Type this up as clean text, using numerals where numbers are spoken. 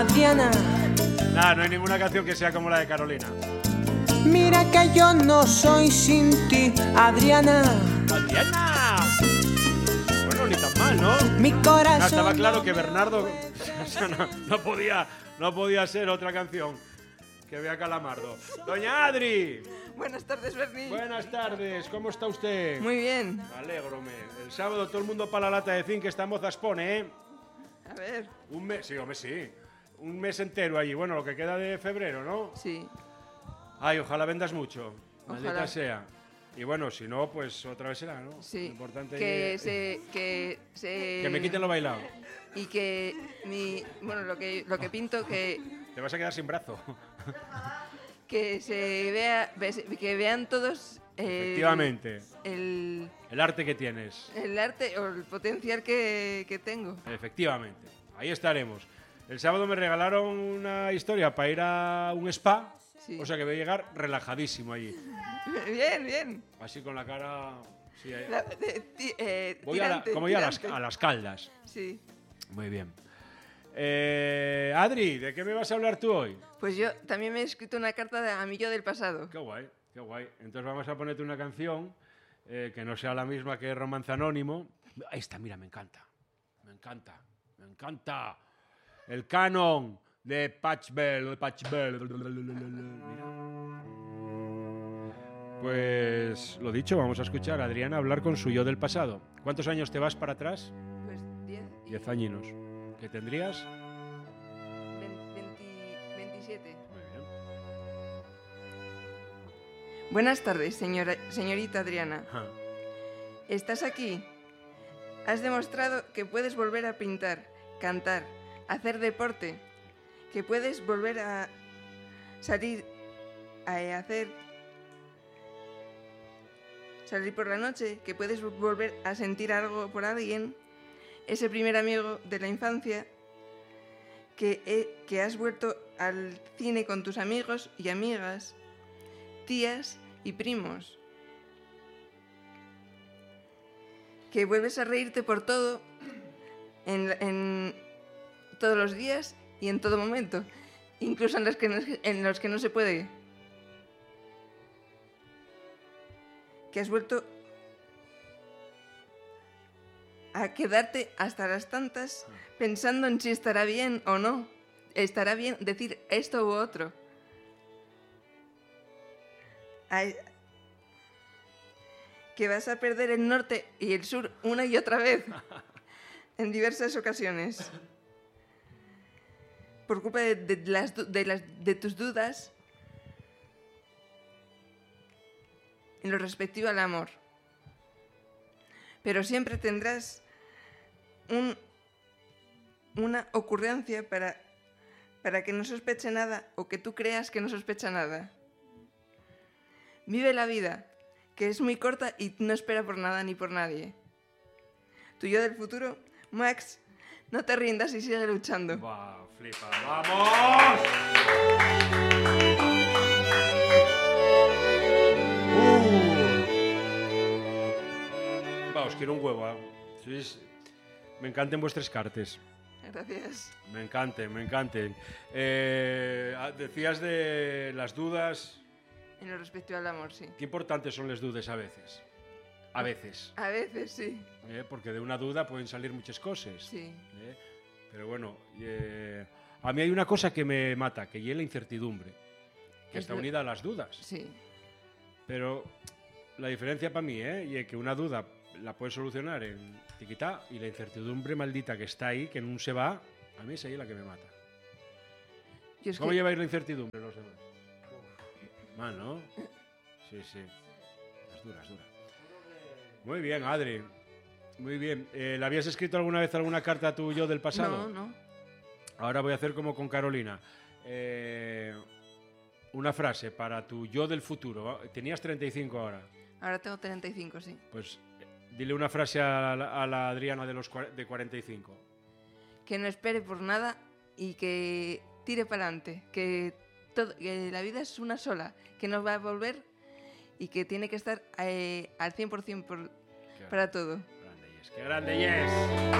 Adriana. Nada, no hay ninguna canción que sea como la de Carolina. Mira que yo no soy sin ti, Adriana. ¡Adriana! Bueno, ni tan mal, ¿no? Mi corazón. No, estaba claro que Bernardo no podía ser otra canción que vea Calamardo. Doña Adri. Buenas tardes, Berni. Buenas tardes, ¿cómo está usted? Muy bien. Me alegro, El sábado todo el mundo para la lata de zinc que esta moza expone, ¿eh? A ver. Un mes, sí, hombre, sí. Un mes entero allí. Bueno, lo que queda de febrero, ¿no? Sí. Ay, ojalá vendas mucho. Ojalá. Maldita sea. Y bueno, si no, pues otra vez será, ¿no? Sí. Lo importante que es se que me quiten lo bailado. y que lo que pinto que Te vas a quedar sin brazo. que vean todos Efectivamente. el El arte que tienes. arte o el potencial que tengo. Efectivamente. Ahí estaremos. El sábado me regalaron una historia para ir a un spa. Sí. O sea que voy a llegar relajadísimo allí. Bien, bien. Así con la cara... Sí, voy Tirante, como ya tirante. a las caldas. Sí. Muy bien. Adri, ¿de qué me vas a hablar tú hoy? Pues yo también me he escrito una carta a mi yo del pasado. Qué guay, qué guay. Entonces vamos a ponerte una canción que no sea la misma que Romance Anónimo. Esta, mira, me encanta. Me encanta. Me encanta. El canon de Pachelbel. Mira. Pues lo dicho, vamos a escuchar a Adriana hablar con su yo del pasado. ¿Cuántos años te vas para atrás? Pues 10 y 10 añinos. ¿Qué tendrías? 27. Muy bien. Buenas tardes, señorita Adriana. Ajá. ¿Estás aquí? Has demostrado que puedes volver a pintar, cantar, hacer deporte, que puedes volver a salir por la noche, que puedes volver a sentir algo por alguien, ese primer amigo de la infancia, que has vuelto al cine con tus amigos y amigas, tías y primos, que vuelves a reírte por todo, en todos los días y en todo momento, incluso en los que no se puede. Que has vuelto a quedarte hasta las tantas pensando en si estará bien o no. Estará bien decir esto u otro. Que vas a perder el norte y el sur una y otra vez en diversas ocasiones. Por culpa de tus dudas en lo respectivo al amor. Pero siempre tendrás una ocurrencia para que no sospeche nada o que tú creas que no sospecha nada. Vive la vida, que es muy corta y no espera por nada ni por nadie. Tu yo del futuro, Max, no te rindas y sigue luchando. ¡Wow! ¡Flipa! ¡Vamos! Os quiero un huevo. Me encanten vuestras cartes. Gracias. Me encanten. Decías de las dudas. En lo respectivo al amor, sí. Qué importantes son las dudas a veces. A veces. A veces, sí. Porque de una duda pueden salir muchas cosas. Sí. Pero bueno, a mí hay una cosa que me mata, que es la incertidumbre, que está unida a las dudas. Sí. Pero la diferencia para mí, es que una duda la puedes solucionar en tiquitá y la incertidumbre maldita que está ahí, que no se va, a mí es ahí la que me mata. ¿Cómo lleváis la incertidumbre los demás? Mal, ¿no? Sí. Es dura. Muy bien, Adri. Muy bien. ¿Le habías escrito alguna vez alguna carta a tu yo del pasado? No. Ahora voy a hacer como con Carolina. Una frase para tu yo del futuro. Tenías 35 ahora. Ahora tengo 35, sí. Pues dile una frase a la Adriana de 45. Que no espere por nada y que tire para adelante. Que la vida es una sola, que no va a volver y que tiene que estar al 100% para todo. ¡Qué grande yes!